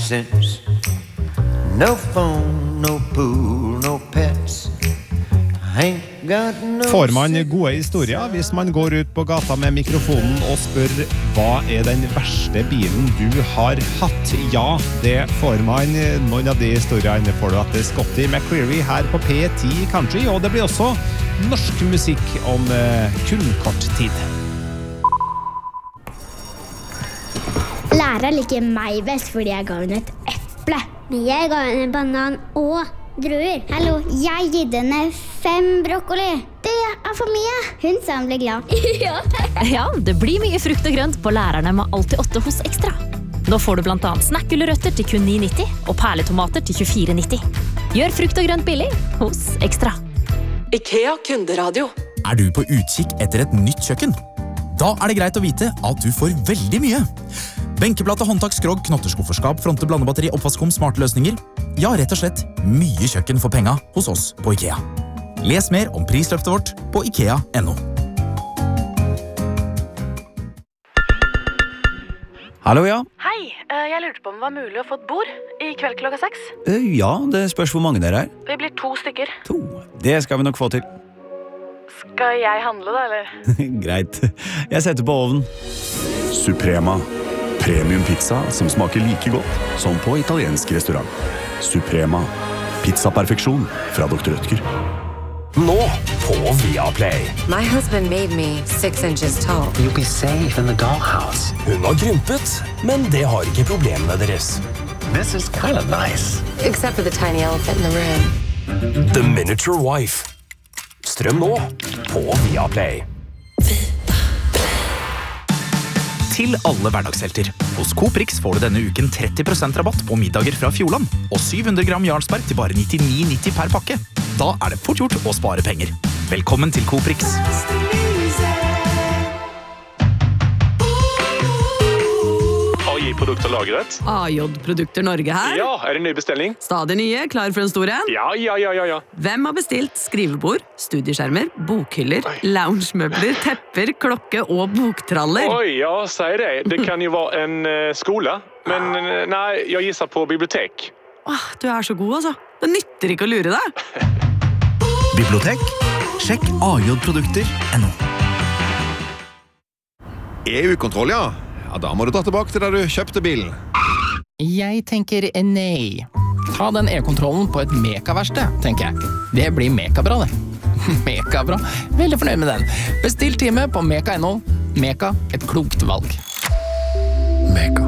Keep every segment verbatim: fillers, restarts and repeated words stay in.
sense. No phone, no pool, no pets. Ain't got no Får man gode historier hvis man går ut på gata med mikrofonen og spør hva er den verste bilen du har hatt? Ja, det får man. Noen av de historiene får du etter Scotty McCreery her på P ti Country, og det blir også norsk musikk om uh, kun kort tid. Læreren liker meg best fordi jeg ga henne et eple. Men jeg ga henne en banan og druer. Hallo, jeg gitt henne fem brokkoli. Det er for mye. Hun sa hun ble glad. Ja. Ja, det blir mye frukt og grønt på lærerne med alltid åtte hos Ekstra. Nå får du blant annet snackgulrøtter til kun ni nitti og perletomater til tjuefire nitti. Gjør frukt og grønt billig hos Ekstra. IKEA kunderadio. Er du på utkikk etter et nytt kjøkken? Da er det greit å vite at du får veldig mye. Benkeplate, håndtak, skrog, knotterskufferskap, fronte, blandebatteri, oppvaskkom, smarte løsninger. Ja, rett og slett mye kjøkken for penga hos oss på IKEA. Les mer om prisløftet vårt på ikea punktum no. Hallo, ja. Hei, jeg lurte på om det var mulig å få et bord i kveld klokka seks. Ja, det spørs hvor mange dere er. Vi blir to stykker. To. Det skal vi nok få til. Skal jeg handle da, eller? Greit. Jeg setter på ovnen. Suprema. Premium pizza som smaker like godt som på italiensk restaurant. Suprema. Pizzaperfeksjon fra doktor Rødtger. Nå på Viaplay. My husband made me six inches tall. You'll be safe in the dollhouse. Hun har krympet, men det har ikke problemene deres. This is kind of nice. Except for the tiny elephant in the room. The Miniature Wife. Strøm nå på Viaplay. Til alle hverdagshelter. Hos Coop Rix får du denne uken tretti prosent rabatt på middager fra Fjordland, og syv hundre gram Jarlsberg til bare nittini nitti per pakke. Da er det fort gjort å spare penger. Velkommen til Coop Rix. A J-produkter lagret. A J-produkter Norge her. Ja, er det ny bestilling? Stadig nye, klar for en stor en? Ja, ja, ja, ja, ja. Hvem har bestilt skrivebord, studieskjermer, bokhyller, loungemøbler, tepper, klokke og boktraller? Oi, ja, sier det. Det kan jo være en uh, skole, men uh, nei, jeg gisser på bibliotek. Åh, du er så god, altså. Det nytter ikke å lure deg. Bibliotek? Sjekk A J-produkter punktum no. E U-kontroll, ja. Ja, da må du ta tilbake til der du kjøpte bilen. Jeg tenker nei. Ta den e-kontrollen på et mekaverksted, tenker jeg. Det blir mekabra, det. Mekabra. Veldig fornøyd med den. Bestill time på meka punktum no. Meka, et klokt valg. Meka.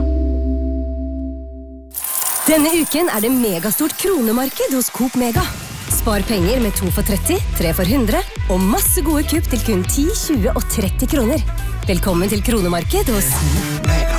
Denne uken er det megastort kronemarked hos Coop Mega. Spar penger med to for tretti, tre for hundre, og masse gode kupp til kun ti, tjue og tretti kroner. Velkommen til kronemarked hos Mega.